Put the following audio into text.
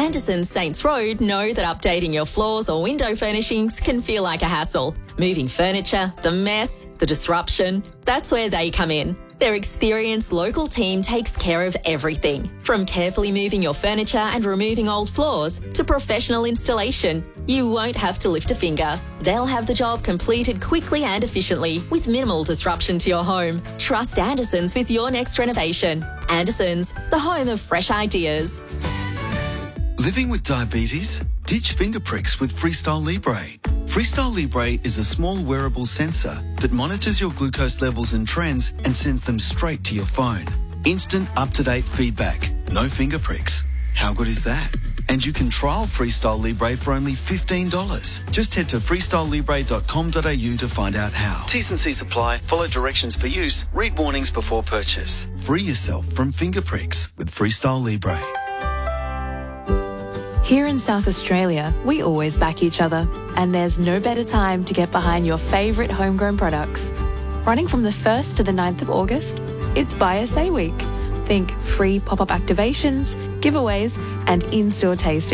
Anderson's Saints Road know that updating your floors or window furnishings can feel like a hassle. Moving furniture, the mess, the disruption, that's where they come in. Their experienced local team takes care of everything, from carefully moving your furniture and removing old floors to professional installation. You won't have to lift a finger. They'll have the job completed quickly and efficiently with minimal disruption to your home. Trust Anderson's with your next renovation. Anderson's, the home of fresh ideas. Living with diabetes? Ditch finger pricks with Freestyle Libre. Freestyle Libre is a small wearable sensor that monitors your glucose levels and trends and sends them straight to your phone. Instant, up-to-date feedback. No finger pricks. How good is that? And you can trial Freestyle Libre for only $15. Just head to freestylelibre.com.au to find out how. T's and C's apply. Follow directions for use. Read warnings before purchase. Free yourself from finger pricks with Freestyle Libre. Here in South Australia, we always back each other, and there's no better time to get behind your favourite homegrown products. Running from the 1st to the 9th of August, it's Buy a Say Week. Think free pop-up activations, giveaways, and in-store tasting.